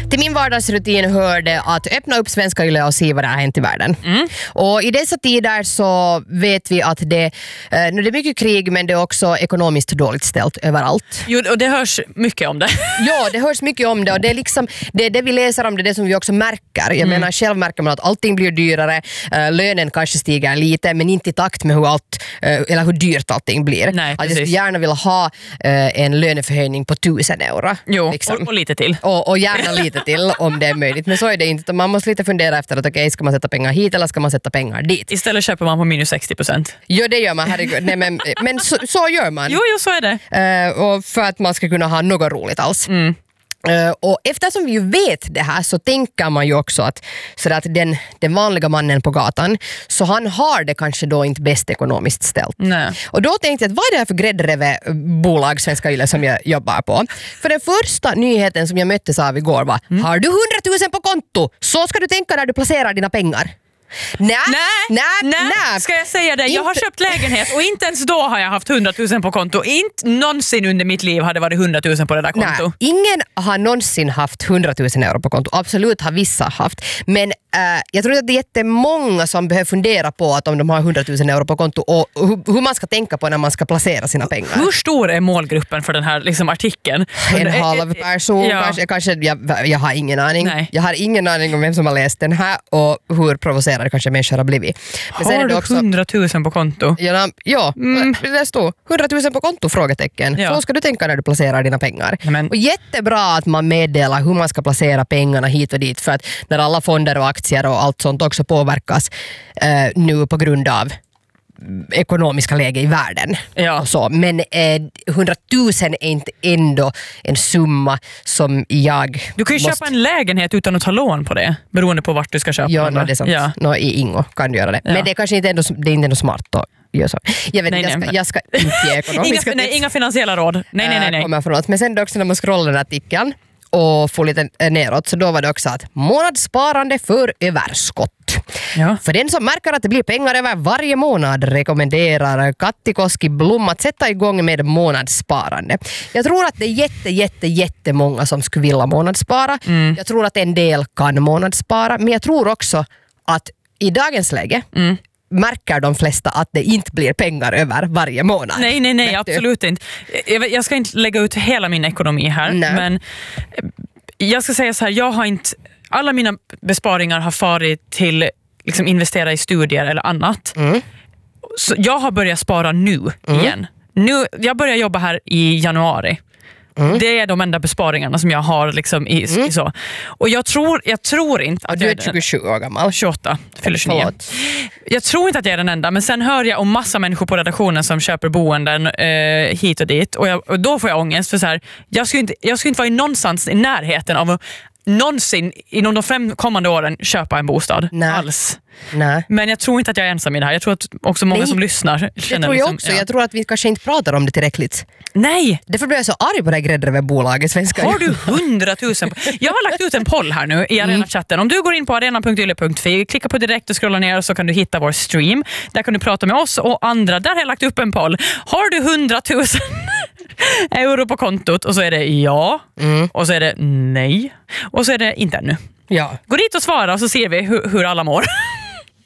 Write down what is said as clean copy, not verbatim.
Till min vardagsrutin hörde att öppna upp Svenska Yle och se vad det har hänt i världen. Och i dessa tider så vet vi att det är mycket krig, men det är också ekonomiskt dåligt ställt överallt. Jo, och det hörs mycket om det. Ja, det hörs mycket om det, och det är liksom det vi läser om, det som vi också märker. Jag menar, själv märker man att allting blir dyrare, lönen kanske stiger lite, men inte i takt med hur dyrt allting blir. Nej, att jag skulle gärna vilja ha en löneförhöjning på 1000 euro. Jo, liksom. och lite till. Och gärna lite till om det är möjligt. Men så är det inte. Man måste lite fundera efter att okej, ska man sätta pengar hit eller ska man sätta pengar dit? Istället köper man på minus 60%. Jo, det gör man. Herregud. Nej, men så gör man. Jo, så är det. Och för att man ska kunna ha något roligt alls. Och eftersom vi ju vet det här så tänker man ju också att den vanliga mannen på gatan, så han har det kanske då inte bäst ekonomiskt ställt. Nej. Och då tänkte jag att vad är det här för gräddreve bolag Svenska Yle som jag jobbar på? För den första nyheten som jag möttes av igår var har du 100 000 på konto, så ska du tänka när du placerar dina pengar. Nej. Ska jag säga det? Jag har köpt lägenhet och inte ens då har jag haft 100 000 på konto. Inte någonsin under mitt liv hade varit 100 000 på det där konto. Nej, ingen har någonsin haft 100 000 euro på konto. Absolut har vissa haft. Men jag tror att det är jättemånga som behöver fundera på att om de har 100 000 euro på konto och hur man ska tänka på när man ska placera sina pengar. Hur stor är målgruppen för den här liksom, artikeln? En halv person kanske. Jag har ingen aning. Nej. Jag har ingen aning om vem som har läst den här och hur provocerade kanske människor har blivit. Men har du också 100 000 på konto? Ja, det står 100 000 på konto, frågetecken. Ja. Så ska du tänka när du placerar dina pengar. Men. Och jättebra att man meddelar hur man ska placera pengarna hit och dit, för att när alla fonder och aktier och allt sånt också påverkas nu på grund av ekonomiska läge i världen. Ja. Och så. Men 100 000 är inte ändå en summa som jag Du kan ju köpa en lägenhet utan att ta lån på det, beroende på vart du ska köpa. Ja, det är sant. Ja. I Ingo kan du göra det. Ja. Men det är kanske inte ändå smart att göra så. Jag vet inte, jag ska inte ge ekonomiska tips. Inga finansiella råd. Nej. Kommer från oss. Men sen också när man scrollar den här artikeln och får lite neråt, så då var det också att månadssparande för överskott. Ja. För den som märker att det blir pengar över varje månad rekommenderar Katti Koski-Blom att sätta igång med månadssparande. Jag tror att det är jättemånga som skulle vilja månadsspara. Jag tror att en del kan månadsspara, men jag tror också att i dagens läge märker de flesta att det inte blir pengar över varje månad. Nej, absolut inte. Jag ska inte lägga ut hela min ekonomi här, men jag ska säga så här, jag har inte, alla mina besparingar har farit till liksom investera i studier eller annat. Så jag har börjat spara nu igen. Jag börjar jobba här i januari. Det är de enda besparingarna som jag har liksom i så. Och jag tror inte att du är 27 år gammal. 28, fyller 29. Jag tror inte att jag är den enda, men sen hör jag om massa människor på redaktionen som köper boenden hit och dit, och då får jag ångest för så här, jag skulle inte vara någonstans i närheten av att någonsin inom de 5 kommande åren köpa en bostad alls. Nej. Men jag tror inte att jag är ensam i det här. Jag tror att också många som lyssnar känner det tror jag också. Jag tror att vi kanske inte pratar om det tillräckligt. Nej. Därför blir jag så arg på det här gräddrevebolaget Svenska. Har du 100 000? Jag har lagt ut en poll här nu i Arena-chatten. Om du går in på arena.yle.fi, klicka på direkt och scrollar ner, så kan du hitta vår stream. Där kan du prata med oss och andra. Där har jag lagt upp en poll. Har du 100 000 euro på kontot? Och så är det ja. Och så är det nej. Och så är det inte ännu. Ja. Gå dit och svara, och så ser vi hur alla mår.